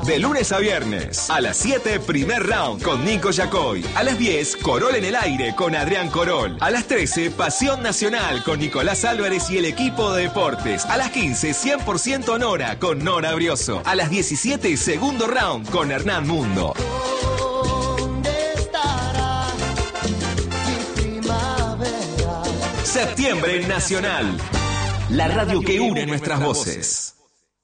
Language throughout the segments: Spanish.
De lunes a viernes. A las 7, primer round con Nico Yacoy. A las 10, Corol en el aire con Adrián Corol. A las 13, Pasión Nacional con Nicolás Álvarez y el equipo de deportes. A las 15, 100% Nora con Nora Brioso. A las 17, segundo round con Hernán Mundo. Septiembre Nacional. La radio que une nuestras voces.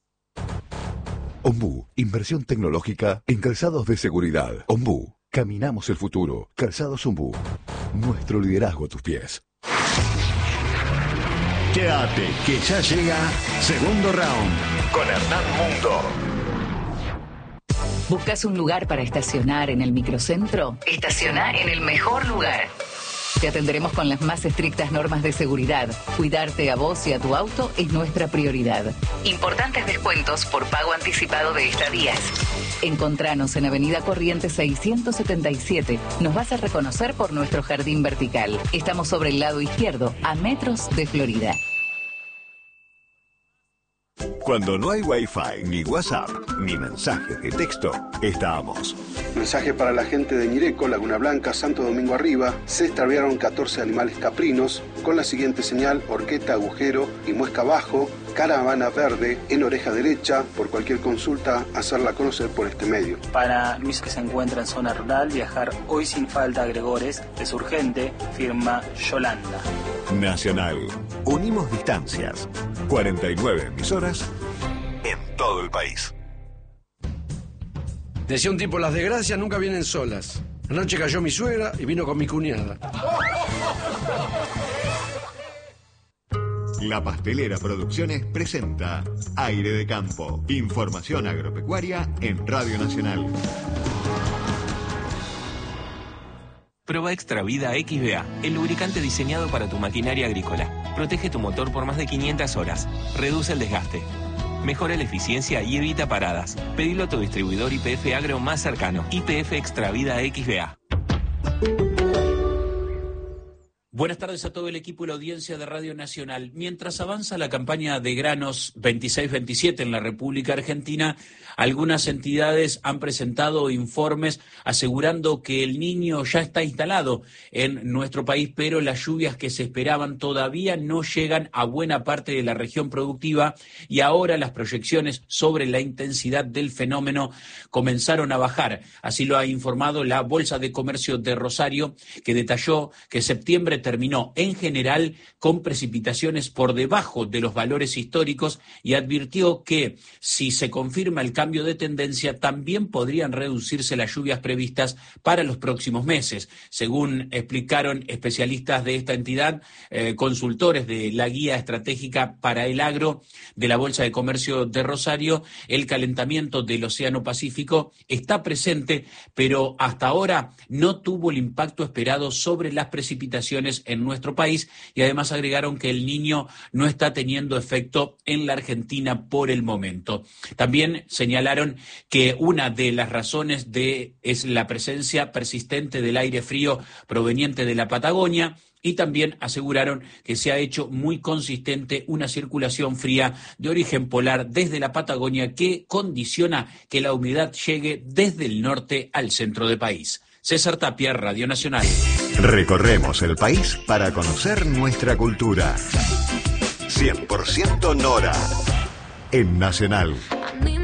Ombú, inversión tecnológica en calzados de seguridad. Ombú, caminamos el futuro. Calzados Ombú, nuestro liderazgo a tus pies. Quédate, que ya llega segundo round con Hernán Mundo. ¿Buscas un lugar para estacionar en el microcentro? Estaciona en el mejor lugar. Te atenderemos con las más estrictas normas de seguridad. Cuidarte a vos y a tu auto es nuestra prioridad. Importantes descuentos por pago anticipado de estadías. Encontranos en Avenida Corrientes 677. Nos vas a reconocer por nuestro jardín vertical. Estamos sobre el lado izquierdo, a metros de Florida. Cuando no hay Wi-Fi, ni WhatsApp, ni mensajes de texto, estábamos. Mensaje para la gente de Ñireco, Laguna Blanca, Santo Domingo Arriba. Se extraviaron 14 animales caprinos con la siguiente señal: horqueta, agujero y muesca abajo, caravana verde en oreja derecha. Por cualquier consulta, hacerla conocer por este medio. Para Luis, que se encuentra en zona rural, viajar hoy sin falta a Gregores es urgente, firma Yolanda. Nacional. Unimos distancias. 49 emisoras en todo el país. Decía un tipo, las desgracias nunca vienen solas. Anoche cayó mi suegra y vino con mi cuñada. La Pastelera Producciones presenta Aire de Campo. Información agropecuaria en Radio Nacional. Prueba Extra Vida XBA, el lubricante diseñado para tu maquinaria agrícola. Protege tu motor por más de 500 horas. Reduce el desgaste. Mejora la eficiencia y evita paradas. Pedilo a tu distribuidor YPF Agro más cercano. YPF Extra Vida XBA. Buenas tardes a todo el equipo y la audiencia de Radio Nacional. Mientras avanza la campaña de granos 26-27 en la República Argentina, algunas entidades han presentado informes asegurando que el Niño ya está instalado en nuestro país, pero las lluvias que se esperaban todavía no llegan a buena parte de la región productiva y ahora las proyecciones sobre la intensidad del fenómeno comenzaron a bajar. Así lo ha informado la Bolsa de Comercio de Rosario, que detalló que septiembre terminó en general con precipitaciones por debajo de los valores históricos y advirtió que si se confirma el cambio de tendencia también podrían reducirse las lluvias previstas para los próximos meses. Según explicaron especialistas de esta entidad, consultores de la Guía Estratégica para el Agro de la Bolsa de Comercio de Rosario, el calentamiento del Océano Pacífico está presente, pero hasta ahora no tuvo el impacto esperado sobre las precipitaciones en nuestro país, y además agregaron que el Niño no está teniendo efecto en la Argentina por el momento. También señalaron que una de las razones es la presencia persistente del aire frío proveniente de la Patagonia, y también aseguraron que se ha hecho muy consistente una circulación fría de origen polar desde la Patagonia que condiciona que la humedad llegue desde el norte al centro del país. César Tapia, Radio Nacional. Recorremos el país para conocer nuestra cultura. 100% Nora en Nacional.